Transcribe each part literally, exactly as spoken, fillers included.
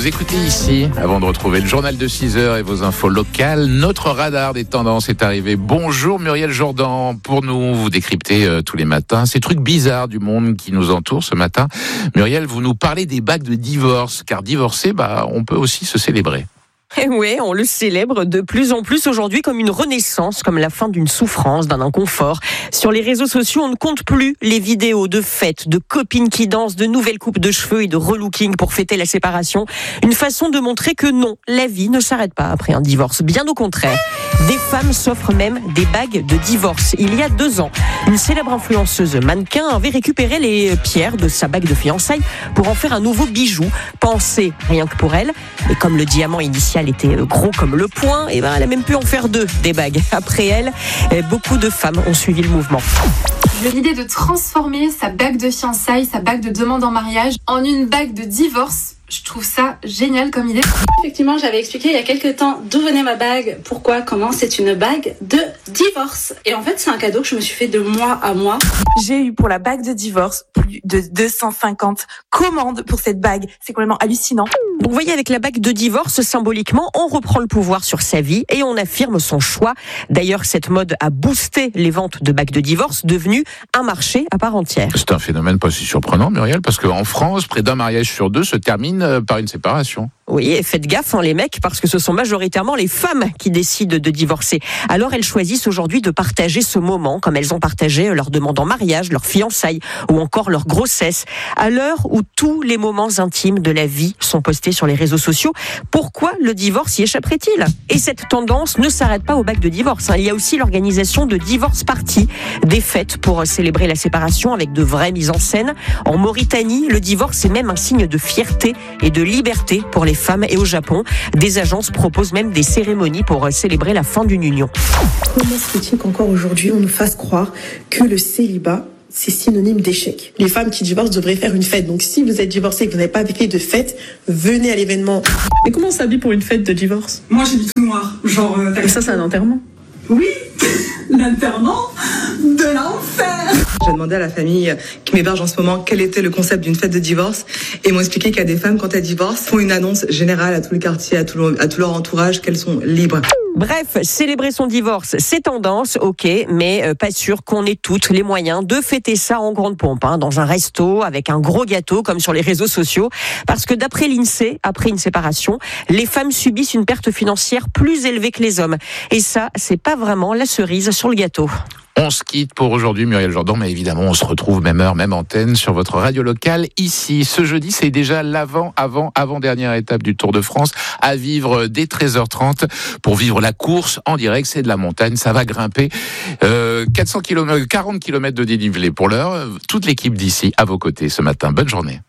écoutez ici, avant de retrouver le journal de six heures et vos infos locales, notre radar des tendances est arrivé. Bonjour Muriel Jourdan, pour nous, vous décryptez euh, tous les matins ces trucs bizarres du monde qui nous entoure ce matin. Muriel, vous nous parlez des bagues de divorce, car divorcer, bah, on peut aussi se célébrer. Et oui, on le célèbre de plus en plus aujourd'hui comme une renaissance, comme la fin d'une souffrance, d'un inconfort. Sur les réseaux sociaux, on ne compte plus les vidéos de fêtes, de copines qui dansent, de nouvelles coupes de cheveux et de relooking pour fêter la séparation. Une façon de montrer que non, la vie ne s'arrête pas après un divorce. Bien au contraire. Des femmes s'offrent même des bagues de divorce. Il y a deux ans, une célèbre influenceuse mannequin avait récupéré les pierres de sa bague de fiançailles pour en faire un nouveau bijou, pensé rien que pour elle. Et comme le diamant initial était gros comme le poing, et ben elle a même pu en faire deux, des bagues. Après elle, beaucoup de femmes ont suivi le mouvement. L'idée de transformer sa bague de fiançailles, sa bague de demande en mariage, en une bague de divorce, je trouve ça génial comme idée. Effectivement, j'avais expliqué il y a quelques temps d'où venait ma bague, pourquoi, comment. C'est une bague de divorce. Et en fait, c'est un cadeau que je me suis fait de mois à mois. J'ai eu pour la bague de divorce plus de deux cent cinquante commandes pour cette bague. C'est complètement hallucinant. Donc, vous voyez, avec la bague de divorce, symboliquement, on reprend le pouvoir sur sa vie et on affirme son choix. D'ailleurs, cette mode a boosté les ventes de bagues de divorce, devenues un marché à part entière. C'est un phénomène pas si surprenant, Muriel, parce qu'en France, près d'un mariage sur deux se termine par une séparation. Oui, et faites gaffe, hein, les mecs, parce que ce sont majoritairement les femmes qui décident de divorcer. Alors elles choisissent aujourd'hui de partager ce moment, comme elles ont partagé leur demande en mariage, leur fiançailles ou encore leur grossesse. À l'heure où tous les moments intimes de la vie sont postés sur les réseaux sociaux, pourquoi le divorce y échapperait-il ? Et cette tendance ne s'arrête pas aux bagues de divorce. Hein. Il y a aussi l'organisation de divorce parties, des fêtes pour célébrer la séparation avec de vraies mises en scène. En Mauritanie, le divorce est même un signe de fierté et de liberté pour les femmes. Et au Japon, des agences proposent même des cérémonies pour célébrer la fin d'une union. Comment se fait-il qu'encore aujourd'hui, on nous fasse croire que le célibat, c'est synonyme d'échec? Les femmes qui divorcent devraient faire une fête. Donc si vous êtes divorcé et que vous n'avez pas fait de fête, venez à l'événement. Mais comment on s'habille pour une fête de divorce? Moi, j'ai du tout noir. Genre, euh, Et ça, c'est un enterrement? Oui, l'enterrement de l'enfer. J'ai demandé à la famille qui m'héberge en ce moment quel était le concept d'une fête de divorce et ils m'ont expliqué qu'il y a des femmes, quand elles divorcent, font une annonce générale à tout le quartier, à tout, le, à tout leur entourage qu'elles sont libres. Bref, célébrer son divorce, c'est tendance, ok, mais euh, pas sûr qu'on ait toutes les moyens de fêter ça en grande pompe, hein, dans un resto, avec un gros gâteau, comme sur les réseaux sociaux. Parce que d'après l'INSEE, après une séparation, les femmes subissent une perte financière plus élevée que les hommes. Et ça, c'est pas vraiment la cerise sur le gâteau. On se quitte pour aujourd'hui, Muriel Jourdan, mais évidemment, on se retrouve même heure, même antenne sur votre radio locale ici. Ce jeudi, c'est déjà l'avant, avant, avant-dernière étape du Tour de France à vivre dès treize heures trente pour vivre la course en direct. C'est de la montagne, ça va grimper. Euh, quatre cents kilomètres, quarante kilomètres de dénivelé pour l'heure. Toute l'équipe d'ici à vos côtés ce matin. Bonne journée.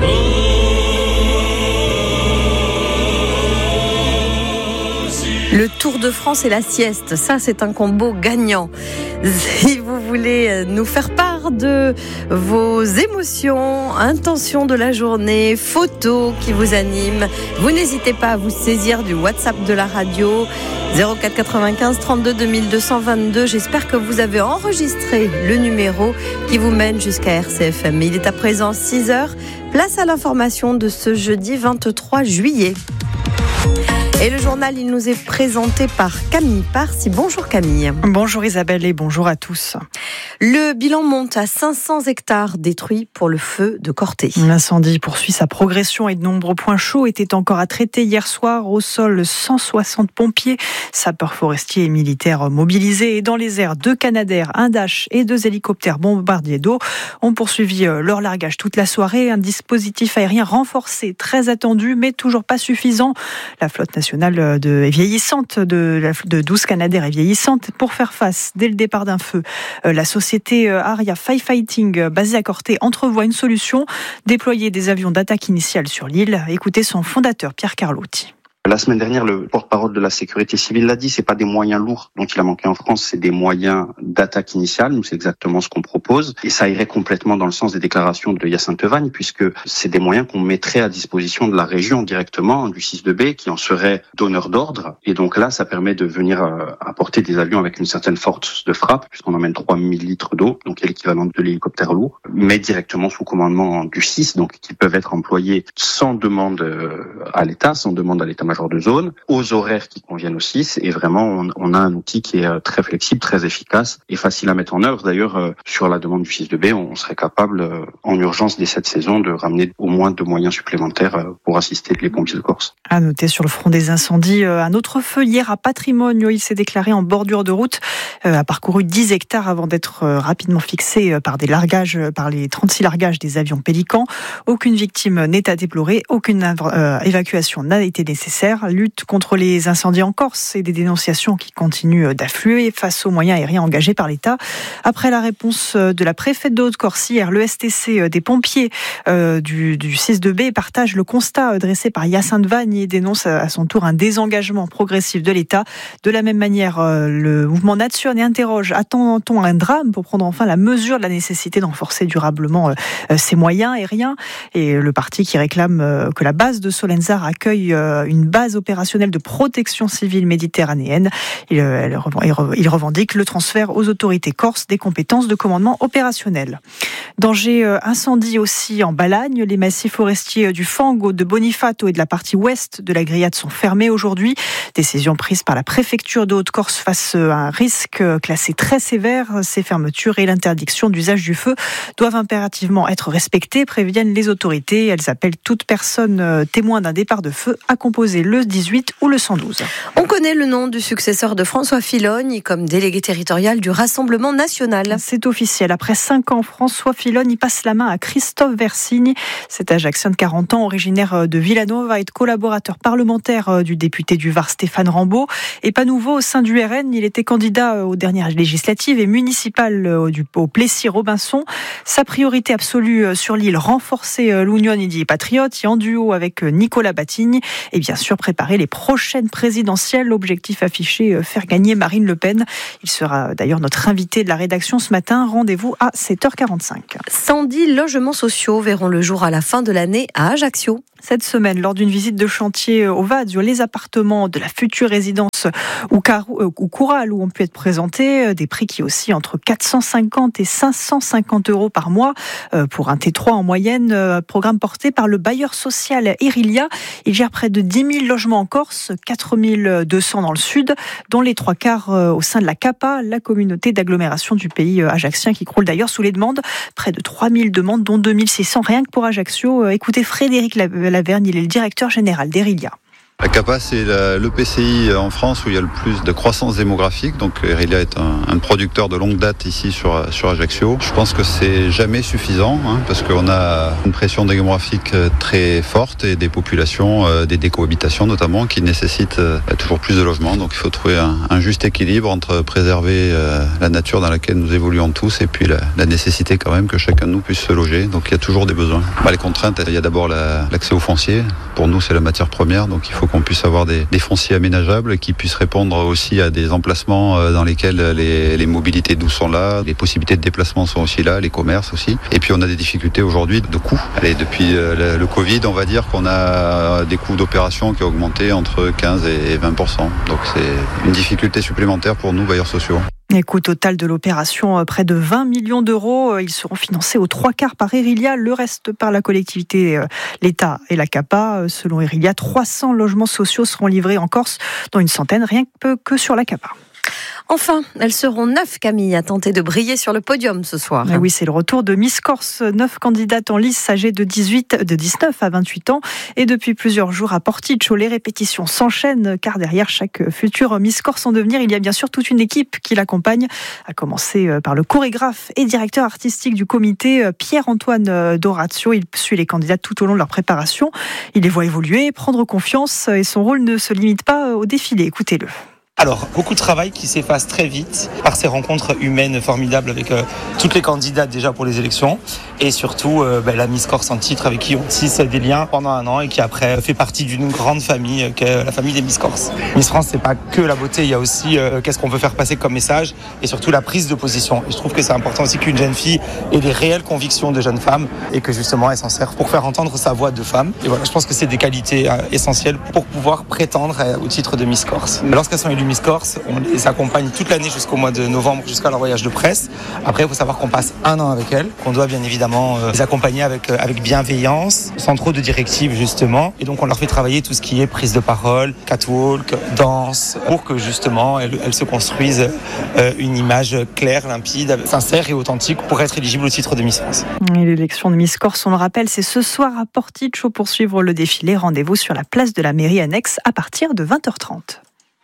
Le Tour de France et la sieste, ça c'est un combo gagnant. Si vous voulez nous faire part de vos émotions, intentions de la journée, photos qui vous animent, vous n'hésitez pas à vous saisir du WhatsApp de la radio zéro quatre quatre-vingt-quinze trente-deux deux mille deux cent vingt-deux. J'espère que vous avez enregistré le numéro qui vous mène jusqu'à R C F M. Il est à présent six heures. Place à l'information de ce jeudi vingt-trois juillet. Et le journal, il nous est présenté par Camille Parsi. Bonjour Camille. Bonjour Isabelle et bonjour à tous. Le bilan monte à cinq cents hectares détruits pour le feu de Corté. L'incendie poursuit sa progression et de nombreux points chauds étaient encore à traiter hier soir. Au sol, cent soixante pompiers, sapeurs forestiers et militaires mobilisés. Et dans les airs, deux Canadair, un Dash et deux hélicoptères bombardiers d'eau ont poursuivi leur largage toute la soirée. Un dispositif aérien renforcé, très attendu, mais toujours pas suffisant. La flotte nationale de, est vieillissante, de, de douze Canadair est vieillissante. Pour faire face, dès le départ d'un feu, la société Aria Firefighting, basée à Corté, entrevoit une solution, déployer des avions d'attaque initiale sur l'île. Écoutez son fondateur, Pierre Carlotti. La semaine dernière, le porte-parole de la sécurité civile l'a dit, c'est pas des moyens lourds dont il a manqué en France, c'est des moyens d'attaque initiale. Nous, c'est exactement ce qu'on propose. Et ça irait complètement dans le sens des déclarations de Hyacinthe Vagne, puisque c'est des moyens qu'on mettrait à disposition de la région directement, du six deux B, qui en serait donneur d'ordre. Et donc là, ça permet de venir euh, apporter des avions avec une certaine force de frappe, puisqu'on emmène trois mille litres d'eau, donc qui est l'équivalent de l'hélicoptère lourd, mais directement sous commandement du six, donc qui peuvent être employés sans demande euh, à l'État, sans demande à l'état-major de zone, aux horaires qui conviennent au six, et vraiment on, on a un outil qui est très flexible, très efficace et facile à mettre en œuvre. D'ailleurs, euh, sur la demande du six deux B, on serait capable euh, en urgence dès cette saison de ramener au moins deux moyens supplémentaires euh, pour assister les pompiers de Corse. À noter sur le front des incendies, euh, un autre feu hier à Patrimoine, il s'est déclaré en bordure de route, euh, a parcouru dix hectares avant d'être euh, rapidement fixé euh, par des largages, euh, par les trente-six largages des avions Pélican. Aucune victime n'est à déplorer, aucune euh, évacuation n'a été nécessaire. Lutte contre les incendies en Corse et des dénonciations qui continuent d'affluer face aux moyens aériens engagés par l'État. Après la réponse de la préfète de Haute-Corse hier, le S T C des pompiers euh, du, du six deux B partage le constat dressé par Hyacinthe Vagne et dénonce à son tour un désengagement progressif de l'État. De la même manière, euh, le mouvement Nature et interroge, attend-on un drame pour prendre enfin la mesure de la nécessité d'enforcer durablement euh, ces moyens aériens? Et le parti qui réclame euh, que la base de Solenzar accueille euh, une base opérationnelle de protection civile méditerranéenne. Il, il revendique le transfert aux autorités corses des compétences de commandement opérationnel. Danger incendie aussi en Balagne. Les massifs forestiers du Fango, de Bonifato et de la partie ouest de la Grillade sont fermés aujourd'hui. Décision prise par la préfecture de Haute-Corse face à un risque classé très sévère. Ces fermetures et l'interdiction d'usage du feu doivent impérativement être respectées, préviennent les autorités. Elles appellent toute personne témoin d'un départ de feu à composer le dix-huit ou le cent douze. On connaît le nom du successeur de François Fillogne comme délégué territorial du Rassemblement national. C'est officiel. Après cinq ans, François Fillogne passe la main à Christophe Versigne. Cet Ajaxien de quarante ans, originaire de Villanova et collaborateur parlementaire du député du Var Stéphane Rambaud. Et pas nouveau au sein du R N, il était candidat aux dernières législatives et municipales au Plessis-Robinson. Sa priorité absolue sur l'île, renforcer l'Union des Patriotes en duo avec Nicolas Batigne et bien sûr préparer les prochaines présidentielles. L'objectif affiché, faire gagner Marine Le Pen. Il sera d'ailleurs notre invité de la rédaction ce matin. Rendez-vous à sept heures quarante-cinq. cent dix logements sociaux verront le jour à la fin de l'année à Ajaccio. Cette semaine, lors d'une visite de chantier au Vadzio, les appartements de la future résidence ou Coural où ont pu être présentés, des prix qui oscillent entre quatre cent cinquante et cinq cent cinquante euros par mois pour un T trois en moyenne. Programme porté par le bailleur social Irilia. Il gère près de dix mille logements en Corse, quatre mille deux cents dans le sud, dont les trois quarts au sein de la CAPA, la communauté d'agglomération du pays ajaccien qui croule d'ailleurs sous les demandes. Près de trois mille demandes, dont deux mille six cents rien que pour Ajaccio. Écoutez Frédéric Lavergne, il est le directeur général d'Irilia. La CAPA, c'est l'E P C I en France où il y a le plus de croissance démographique. Donc Irilia est un, un producteur de longue date ici sur, sur Ajaccio. Je pense que c'est jamais suffisant hein, parce qu'on a une pression démographique très forte et des populations, euh, des décohabitations notamment, qui nécessitent euh, toujours plus de logements. Donc il faut trouver un, un juste équilibre entre préserver euh, la nature dans laquelle nous évoluons tous et puis la, la nécessité quand même que chacun de nous puisse se loger. Donc il y a toujours des besoins. Bah, les contraintes, il y a d'abord la, l'accès au foncier. Pour nous, c'est la matière première, donc il faut qu'on puisse avoir des, des fonciers aménageables qui puissent répondre aussi à des emplacements dans lesquels les, les mobilités douces sont là, les possibilités de déplacement sont aussi là, les commerces aussi. Et puis on a des difficultés aujourd'hui de coûts. Allez, depuis le, le Covid, on va dire qu'on a des coûts d'opération qui ont augmenté entre quinze et vingt pour cent. Donc c'est une difficulté supplémentaire pour nous, bailleurs sociaux. Les coûts total de l'opération, près de vingt millions d'euros. Ils seront financés aux trois quarts par Irilia, le reste par la collectivité, l'État et la CAPA. Selon Irilia, trois cents logements sociaux seront livrés en Corse, dont une centaine rien que sur la CAPA. Enfin, elles seront neuf, Camille, à tenter de briller sur le podium ce soir. Oui, c'est le retour de Miss Corse. Neuf candidates en lice âgées de dix-huit, de dix-neuf à vingt-huit ans. Et depuis plusieurs jours à Porticcio, les répétitions s'enchaînent, car derrière chaque future Miss Corse en devenir, il y a bien sûr toute une équipe qui l'accompagne, à commencer par le chorégraphe et directeur artistique du comité, Pierre-Antoine Dorazio. Il suit les candidates tout au long de leur préparation. Il les voit évoluer, prendre confiance, et son rôle ne se limite pas au défilé. Écoutez-le. Alors, beaucoup de travail qui s'efface très vite par ces rencontres humaines formidables avec euh, toutes les candidates déjà pour les élections et surtout euh, ben, la Miss Corse en titre avec qui on tisse des liens pendant un an et qui après fait partie d'une grande famille euh, qu'est la famille des Miss Corse. Miss France, c'est pas que la beauté, il y a aussi euh, qu'est-ce qu'on veut faire passer comme message et surtout la prise de position. Et je trouve que c'est important aussi qu'une jeune fille ait des réelles convictions de jeune femme et que justement elle s'en sert pour faire entendre sa voix de femme. Et voilà, je pense que c'est des qualités euh, essentielles pour pouvoir prétendre euh, au titre de Miss Corse. Lorsqu'elles sont élues Miss Corse, on les accompagne toute l'année jusqu'au mois de novembre, jusqu'à leur voyage de presse. Après, il faut savoir qu'on passe un an avec elles, qu'on doit bien évidemment euh, les accompagner avec, euh, avec bienveillance, sans trop de directives justement. Et donc, on leur fait travailler tout ce qui est prise de parole, catwalk, danse, pour que justement elles, elles se construisent euh, une image claire, limpide, sincère et authentique pour être éligibles au titre de Miss France. Et l'élection de Miss Corse, on le rappelle, c'est ce soir à Porticcio pour suivre le défilé. Rendez-vous sur la place de la mairie annexe à partir de vingt heures trente.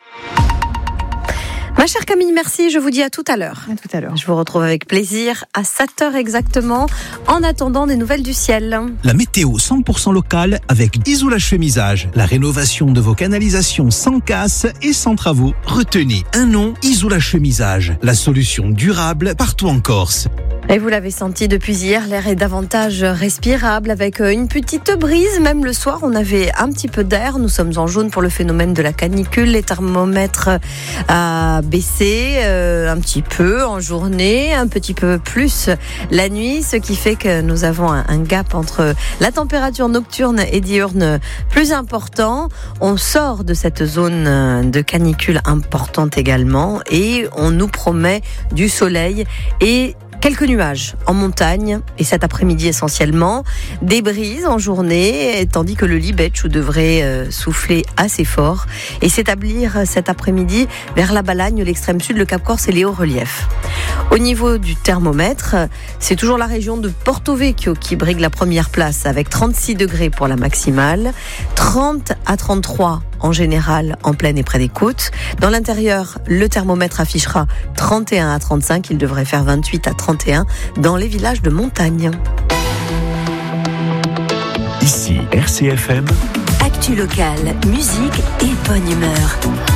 Ma chère Camille, merci. Je vous dis à tout à l'heure. À tout à l'heure. Je vous retrouve avec plaisir à sept heures exactement. En attendant des nouvelles du ciel. La météo cent pour cent locale avec Isola Chemisage. La rénovation de vos canalisations sans casse et sans travaux. Retenez un nom, Isola Chemisage. La solution durable partout en Corse. Et vous l'avez senti depuis hier, l'air est davantage respirable avec une petite brise. Même le soir, on avait un petit peu d'air. Nous sommes en jaune pour le phénomène de la canicule. Les thermomètres à baissé euh, un petit peu en journée, un petit peu plus la nuit, ce qui fait que nous avons un, un gap entre la température nocturne et diurne plus important. On sort de cette zone de canicule importante également et on nous promet du soleil et quelques nuages en montagne et cet après-midi essentiellement, des brises en journée, tandis que le Libetchou devrait euh, souffler assez fort et s'établir cet après-midi vers la Balagne, l'extrême sud, le Cap Corse et les hauts reliefs. Au niveau du thermomètre, c'est toujours la région de Porto Vecchio qui brigue la première place avec trente-six degrés pour la maximale, trente à trente-trois en général en plaine et près des côtes. Dans l'intérieur, le thermomètre affichera trente et un à trente-cinq, il devrait faire vingt-huit à trente et un dans les villages de montagne. Ici R C F M. Actu locale, musique et bonne humeur.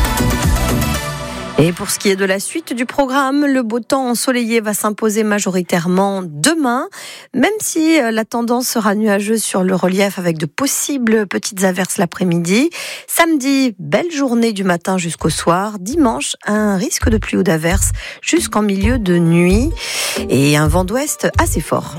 Et pour ce qui est de la suite du programme, le beau temps ensoleillé va s'imposer majoritairement demain, même si la tendance sera nuageuse sur le relief avec de possibles petites averses l'après-midi. Samedi, belle journée du matin jusqu'au soir. Dimanche, un risque de pluie ou d'averses jusqu'en milieu de nuit et un vent d'ouest assez fort.